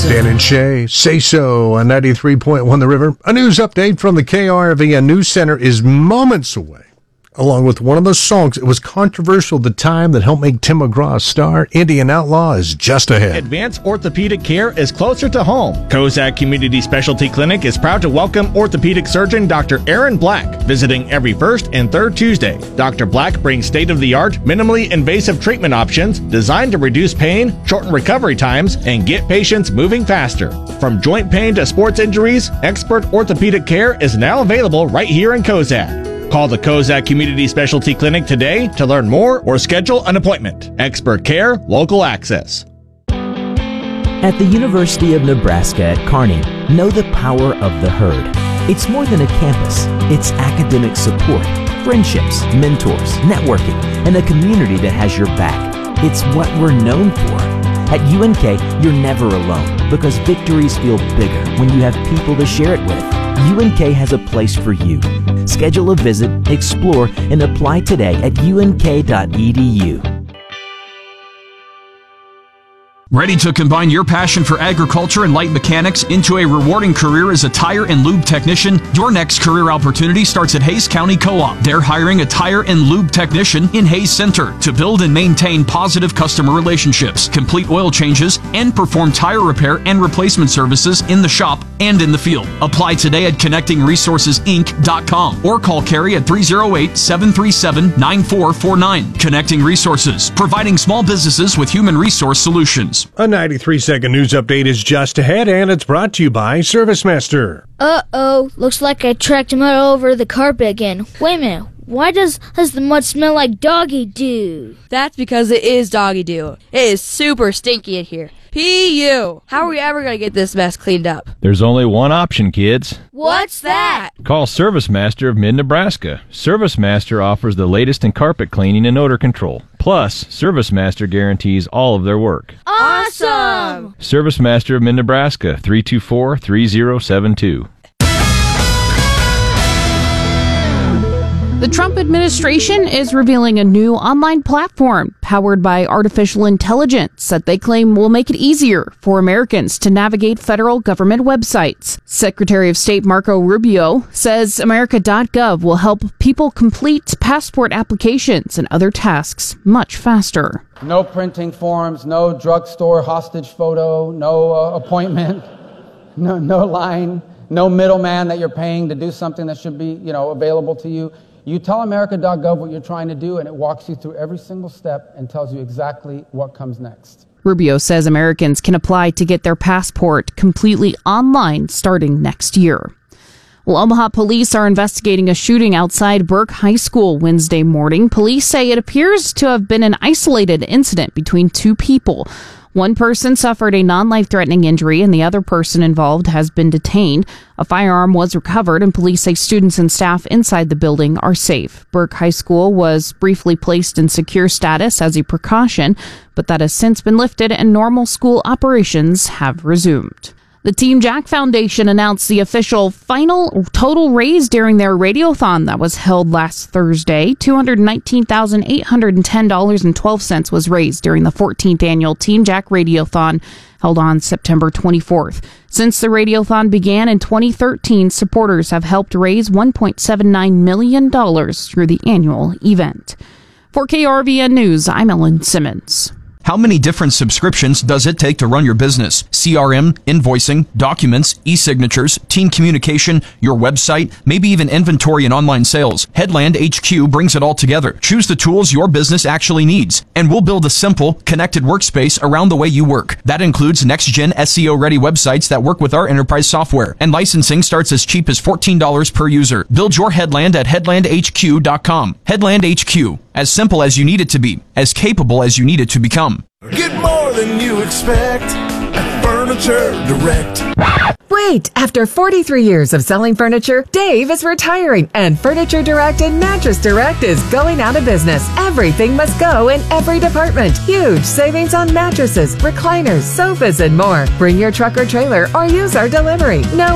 Dan and Shay, Say So on 93.1 The River. A news update from the KRVN News Center is moments away, along with one of those songs. It was controversial at the time that helped make Tim McGraw a star. Indian Outlaw is just ahead. Advanced orthopedic care is closer to home. Kozak Community Specialty Clinic is proud to welcome orthopedic surgeon Dr. Aaron Black, visiting every first and third Tuesday. Dr. Black brings state-of-the-art, minimally invasive treatment options designed to reduce pain, shorten recovery times, and get patients moving faster. From joint pain to sports injuries, expert orthopedic care is now available right here in Kozak. Call the Kozak Community Specialty Clinic today to learn more or schedule an appointment. Expert care, local access. At the University of Nebraska at Kearney, know the power of the herd. It's more than a campus. It's academic support, friendships, mentors, networking, and a community that has your back. It's what we're known for. At UNK, you're never alone because victories feel bigger when you have people to share it with. UNK has a place for you. Schedule a visit, explore, and apply today at unk.edu. Ready to combine your passion for agriculture and light mechanics into a rewarding career as a tire and lube technician? Your next career opportunity starts at Hays County Co-op. They're hiring a tire and lube technician in Hays Center to build and maintain positive customer relationships, complete oil changes, and perform tire repair and replacement services in the shop and in the field. Apply today at connectingresourcesinc.com or call Carrie at 308-737-9449. Connecting Resources, providing small businesses with human resource solutions. A 93-second news update is just ahead, and it's brought to you by ServiceMaster. Uh-oh, looks like I tracked mud all over the carpet again. Wait a minute, why does the mud smell like doggy doo? That's because it is doggy doo. It is super stinky in here. P.U. How are we ever going to get this mess cleaned up? There's only one option, kids. What's that? Call ServiceMaster of Mid-Nebraska. ServiceMaster offers the latest in carpet cleaning and odor control. Plus, ServiceMaster guarantees all of their work. Awesome! ServiceMaster of Mid-Nebraska, 324-3072. The Trump administration is revealing a new online platform powered by artificial intelligence that they claim will make it easier for Americans to navigate federal government websites. Secretary of State Marco Rubio says America.gov will help people complete passport applications and other tasks much faster. No printing forms, no drugstore hostage photo, no appointment, no line, no middleman that you're paying to do something that should be, available to you. You tell America.gov what you're trying to do, and it walks you through every single step and tells you exactly what comes next. Rubio says Americans can apply to get their passport completely online starting next year. Well, Omaha police are investigating a shooting outside Burke High School Wednesday morning. Police say it appears to have been an isolated incident between two people. One person suffered a non-life-threatening injury, and the other person involved has been detained. A firearm was recovered, and police say students and staff inside the building are safe. Burke High School was briefly placed in secure status as a precaution, but that has since been lifted, and normal school operations have resumed. The Team Jack Foundation announced the official final total raise during their radiothon that was held last Thursday. $219,810.12 was raised during the 14th annual Team Jack Radiothon held on September 24th. Since the radiothon began in 2013, supporters have helped raise $1.79 million through the annual event. For KRVN News, I'm Ellen Simmons. How many different subscriptions does it take to run your business? CRM, invoicing, documents, e-signatures, team communication, your website, maybe even inventory and online sales. Headland HQ brings it all together. Choose the tools your business actually needs, and we'll build a simple, connected workspace around the way you work. That includes next-gen SEO-ready websites that work with our enterprise software, and licensing starts as cheap as $14 per user. Build your Headland at headlandhq.com. Headland HQ. As simple as you need it to be, as capable as you need it to become. Get more than you expect at Furniture Direct. Wait! After 43 years of selling furniture, Dave is retiring, and Furniture Direct and Mattress Direct is going out of business. Everything must go in every department. Huge savings on mattresses, recliners, sofas, and more. Bring your truck or trailer or use our delivery. No